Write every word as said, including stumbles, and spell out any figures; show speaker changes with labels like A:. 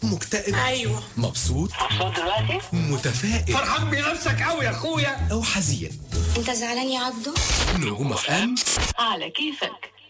A: مكتئب؟
B: ايوه.
A: مبسوط؟
C: مبسوط دلوقتي؟
A: متفائل؟
D: فرحان بنفسك قوي يا اخويا.
A: أو حزين؟
B: انت زعلان يا عبدو؟
A: نجوم اف ام
C: على كيفك.